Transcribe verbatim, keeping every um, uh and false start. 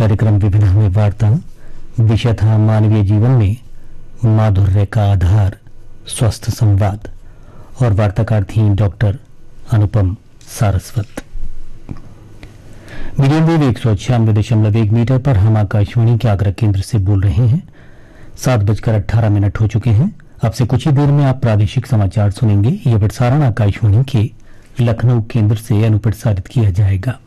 कार्यक्रम विभिन्न में वार्ता विषय था मानवीय जीवन में माधुर्य का आधार स्वस्थ संवाद और वार्ताकार थी डॉक्टर अनुपम सारस्वत। मीडियम वेव एक सौ छियानवे दशमलव एक मीटर पर हम आकाशवाणी के आगरा केंद्र से बोल रहे हैं। सात बजकर अट्ठारह मिनट हो चुके हैं। अब से कुछ ही देर में आप प्रादेशिक समाचार सुनेंगे। यह प्रसारण आकाशवाणी के लखनऊ केंद्र से अनुप्रसारित किया जाएगा।